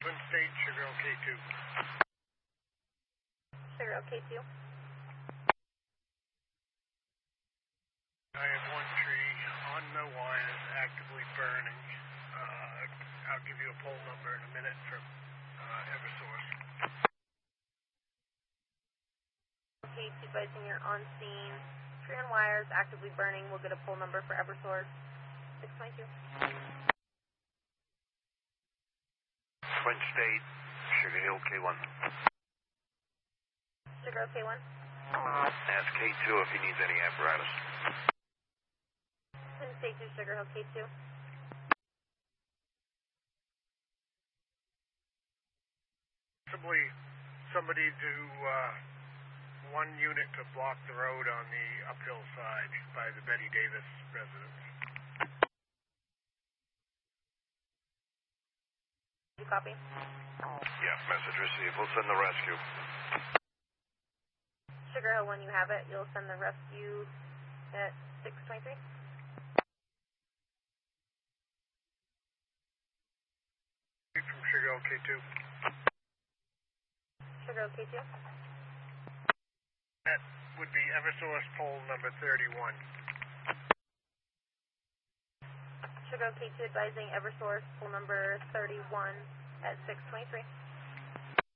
Twin State, Sugar Hill K2. Sugar Hill K2. I have one tree on the wires actively burning. I'll give you a poll number in a minute from Eversource. K2 advising you're on scene. Tree on wires actively burning. We'll get a poll number for Eversource. 622. Twin State, Sugar Hill K1. Sugar Hill K1. Ask K2 if he needs any apparatus. Twin State to Sugar Hill K2. Possibly somebody to one unit to block the road on the uphill side by the Betty Davis residence. You copy? Yeah, message received. We'll send the rescue. Sugar Hill, when you have it, you'll send the rescue at 623. From Sugar Hill K2. Sugar Hill K2. That would be Eversource poll number 31. Sugar Hill K2 advising Eversource poll number 31 at 623.